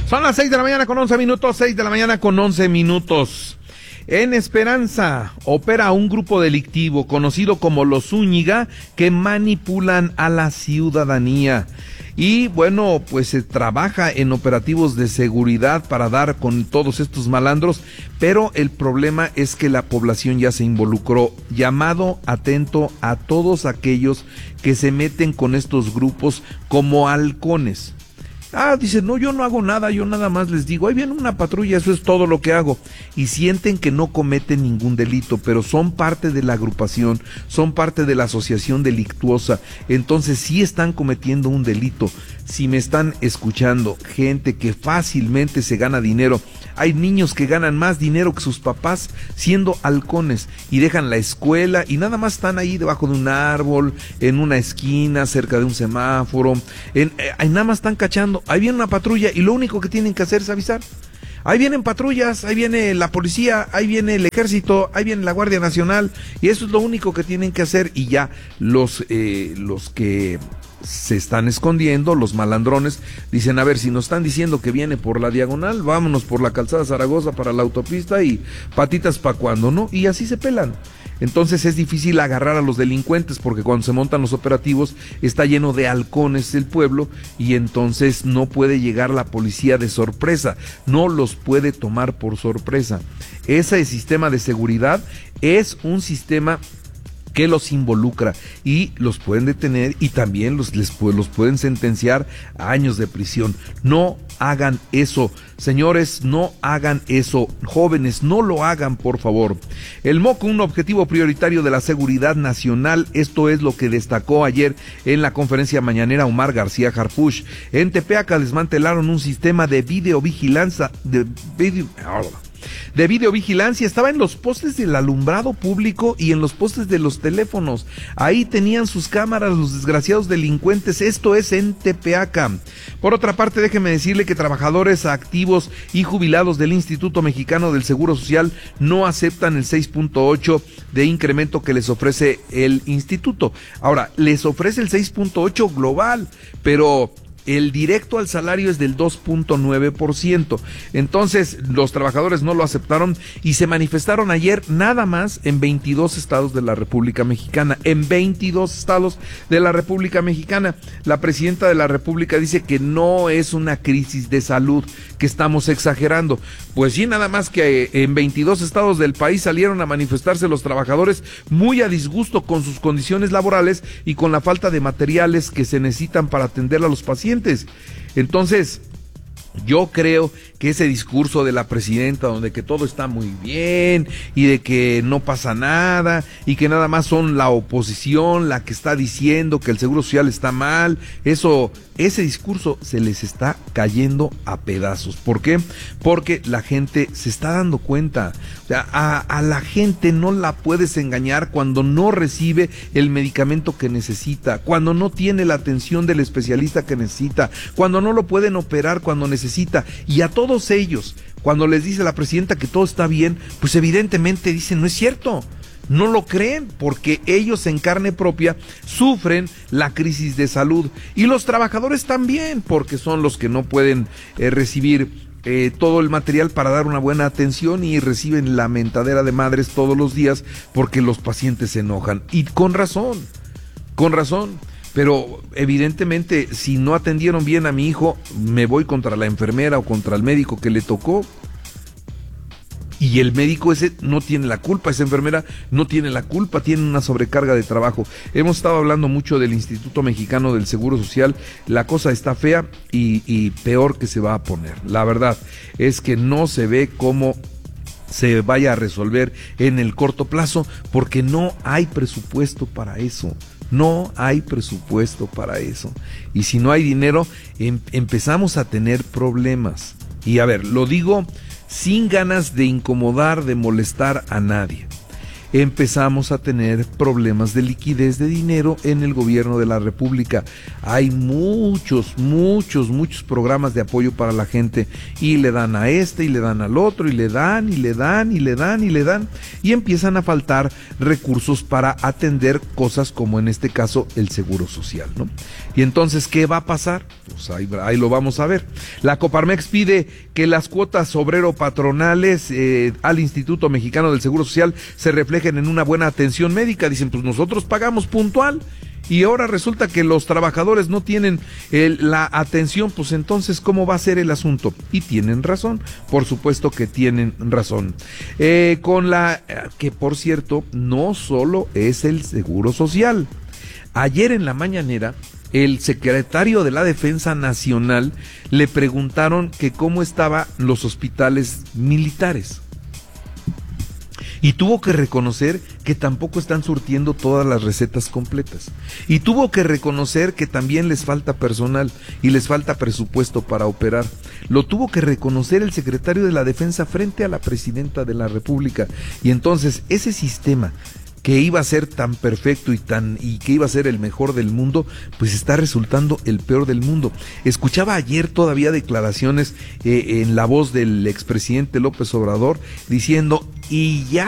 Son las 6 de la mañana con 11 minutos, 6 de la mañana con 11 minutos. En Esperanza opera un grupo delictivo conocido como los Zúñiga que manipulan a la ciudadanía. Y bueno, pues se trabaja en operativos de seguridad para dar con todos estos malandros, pero el problema es que la población ya se involucró. Llamado atento a todos aquellos que se meten con estos grupos como halcones. Dicen, no, yo no hago nada, yo nada más les digo, ahí viene una patrulla, eso es todo lo que hago. Y sienten que no cometen ningún delito, pero son parte de la agrupación, son parte de la asociación delictuosa, entonces sí están cometiendo un delito. Si me están escuchando, gente que fácilmente se gana dinero, hay niños que ganan más dinero que sus papás siendo halcones y dejan la escuela y nada más están ahí debajo de un árbol, en una esquina, cerca de un semáforo, ahí nada más están cachando. Ahí viene una patrulla y lo único que tienen que hacer es avisar. Ahí vienen patrullas, ahí viene la policía, ahí viene el ejército, ahí viene la Guardia Nacional y eso es lo único que tienen que hacer y ya los que se están escondiendo, los malandrones, dicen, a ver, si nos están diciendo que viene por la diagonal, vámonos por la calzada Zaragoza para la autopista y patitas pa' cuando, ¿no? Y así se pelan. Entonces es difícil agarrar a los delincuentes porque cuando se montan los operativos está lleno de halcones el pueblo y entonces no puede llegar la policía de sorpresa, no los puede tomar por sorpresa. Ese sistema de seguridad es un sistema que los involucra y los pueden detener y también los pueden sentenciar a años de prisión. No hagan eso, señores, no hagan eso, jóvenes, no lo hagan, por favor. El MOC, un objetivo prioritario de la seguridad nacional, esto es lo que destacó ayer en la conferencia mañanera Omar García Harfuch. En Tepeaca desmantelaron un sistema de videovigilancia, estaba en los postes del alumbrado público y en los postes de los teléfonos. Ahí tenían sus cámaras los desgraciados delincuentes. Esto es en Tepeaca. Por otra parte, déjeme decirle que trabajadores activos y jubilados del Instituto Mexicano del Seguro Social no aceptan el 6.8 de incremento que les ofrece el instituto. Ahora, les ofrece el 6.8 global, pero el directo al salario es del 2.9%. Entonces, los trabajadores no lo aceptaron y se manifestaron ayer nada más en 22 estados de la República Mexicana. En 22 estados de la República Mexicana. La presidenta de la República dice que no es una crisis de salud, que estamos exagerando. Pues sí, nada más que en 22 estados del país salieron a manifestarse los trabajadores muy a disgusto con sus condiciones laborales y con la falta de materiales que se necesitan para atender a los pacientes. Entonces, yo creo que ese discurso de la presidenta donde que todo está muy bien y de que no pasa nada y que nada más son la oposición la que está diciendo que el Seguro Social está mal, ese discurso se les está cayendo a pedazos. ¿Por qué? Porque la gente se está dando cuenta. O sea, a la gente no la puedes engañar cuando no recibe el medicamento que necesita, cuando no tiene la atención del especialista que necesita, cuando no lo pueden operar cuando necesita. Y a todos ellos, cuando les dice la presidenta que todo está bien, pues evidentemente dicen, no es cierto. No lo creen porque ellos en carne propia sufren la crisis de salud y los trabajadores también porque son los que no pueden recibir todo el material para dar una buena atención y reciben la mentadera de madres todos los días porque los pacientes se enojan y con razón, pero evidentemente si no atendieron bien a mi hijo me voy contra la enfermera o contra el médico que le tocó. Y el médico ese no tiene la culpa, esa enfermera no tiene la culpa, tiene una sobrecarga de trabajo. Hemos estado hablando mucho del Instituto Mexicano del Seguro Social, la cosa está fea y peor que se va a poner. La verdad es que no se ve cómo se vaya a resolver en el corto plazo porque no hay presupuesto para eso. No hay presupuesto para eso. Y si no hay dinero, empezamos a tener problemas. Y a ver, lo digo sin ganas de incomodar, de molestar a nadie. empezamos a tener problemas de liquidez de dinero en el gobierno de la República. Hay muchos programas de apoyo para la gente y le dan a este y le dan al otro y le dan y empiezan a faltar recursos para atender cosas como en este caso el Seguro Social, ¿no? Y entonces, ¿qué va a pasar? Pues ahí lo vamos a ver. La Coparmex pide que las cuotas obrero-patronales al Instituto Mexicano del Seguro Social se reflejen en una buena atención médica. Dicen, pues nosotros pagamos puntual y ahora resulta que los trabajadores no tienen la atención, pues entonces, ¿cómo va a ser el asunto? Y tienen razón, por supuesto que tienen razón. Que por cierto, no solo es el Seguro Social. Ayer en la mañanera, el secretario de la Defensa Nacional le preguntaron que cómo estaban los hospitales militares. Y tuvo que reconocer que tampoco están surtiendo todas las recetas completas. Y tuvo que reconocer que también les falta personal y les falta presupuesto para operar. Lo tuvo que reconocer el secretario de la Defensa frente a la presidenta de la República. Y entonces ese sistema que iba a ser tan perfecto y que iba a ser el mejor del mundo, pues está resultando el peor del mundo. Escuchaba ayer todavía declaraciones en la voz del expresidente López Obrador diciendo, y ya